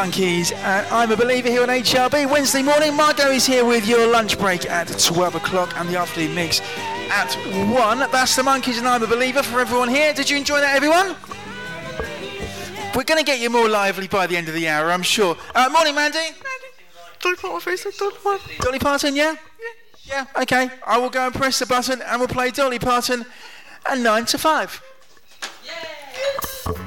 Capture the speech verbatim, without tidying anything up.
Monkeys, and I'm a Believer here on H R B. Wednesday morning, Margot is here with your lunch break at twelve o'clock and the afternoon mix at one. That's the Monkeys and I'm a Believer for everyone here. Did you enjoy that, everyone? We're going to get you more lively by the end of the hour, I'm sure. Uh, morning, Mandy. Mandy. Dolly Parton, Dolly Parton. Dolly Parton, yeah? Yeah. Yeah, okay. I will go and press the button and we'll play Dolly Parton at nine to five.